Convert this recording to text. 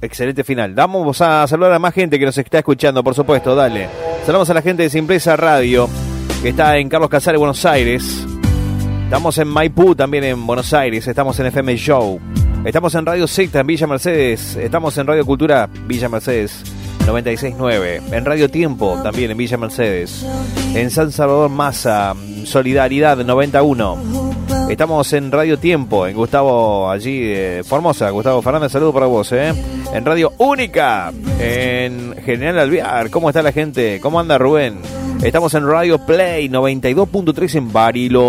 Excelente final. Vamos a saludar a más gente que nos está escuchando, por supuesto, dale. Saludamos a la gente de Simpresa Radio, que está en Carlos Casares, Buenos Aires. Estamos en Maipú, también en Buenos Aires. Estamos en FM Show. Estamos en Radio Secta, en Villa Mercedes. Estamos en Radio Cultura, Villa Mercedes 96.9. En Radio Tiempo, también en Villa Mercedes. En San Salvador Massa, Solidaridad 91. Estamos en Radio Tiempo, en Gustavo, allí Formosa. Gustavo Fernández, saludo para vos, En Radio Única, en General Alvear. ¿Cómo está la gente? ¿Cómo anda Rubén? Estamos en Radio Play 92.3 en Bariloche.